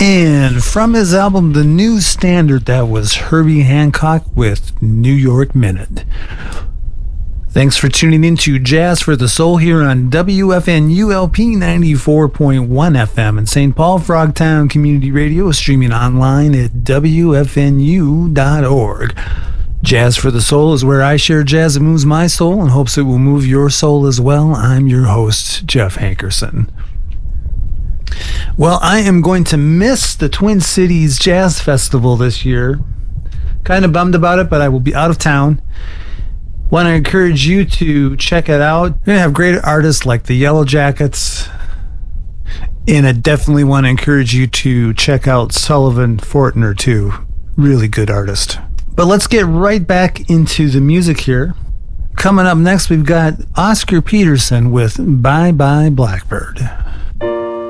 And from his album The New Standard, that was Herbie Hancock with New York Minute. Thanks for tuning in to Jazz for the Soul here on WFNULP 94.1 FM in St. Paul, Frogtown Community Radio, streaming online at WFNU.org. Jazz for the Soul is where I share jazz that moves my soul and hopes it will move your soul as well. I'm your host, Jeff Hankerson. Well, I am going to miss the Twin Cities Jazz Festival this year. Kind of bummed about it, but I will be out of town. Want to encourage you to check it out. You're going to have great artists like the Yellow Jackets. And I definitely want to encourage you to check out Sullivan Fortner too. Really good artist. But let's get right back into the music here. Coming up next, we've got Oscar Peterson with Bye Bye Blackbird.